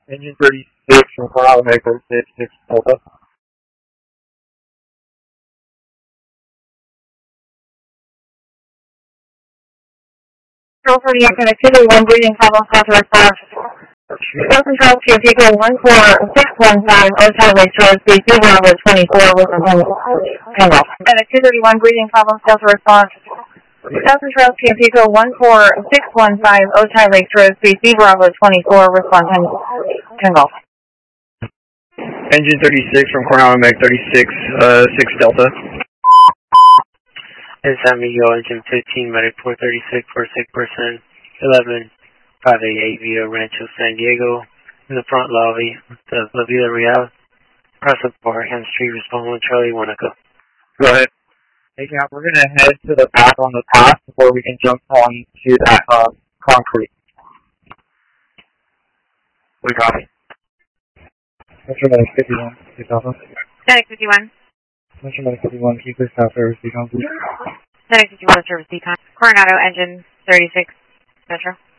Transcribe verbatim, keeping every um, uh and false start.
Engine thirty-six from Coronado Meg thirty-six, six Delta. Control for the connectivity, one breathing, five on Southwest five. South Control to your Pico one four six one five, Hotel Lake Shore, speed two Bravo twenty-four, with a Tango. Connectivity, one breathing, five on Southwest five. South Control to your Pico one four six one five, Hotel Lake Shore, speed two Bravo twenty-four, respond Tango. Engine thirty-six from Coronado Meg thirty-six, uh, six Delta. And San Miguel, engine fifteen, medic four thirty-six, forty-six percent, eleven, five eighty-eight, Vito Rancho, San Diego, in the front lobby, the La Vida Real, across the Barham Street, respond one Charlie, one Echo. Go ahead. Hey, Cap, we're going to head to the back on the path before we can jump on to that, uh, concrete. We copy. Metro Medic fifty-one, six Alpha. Medic fifty-one. Metro Medic fifty-one, keep this south service decon, please. Medic fifty-one, service decon. Coronado, engine thirty-six, Metro.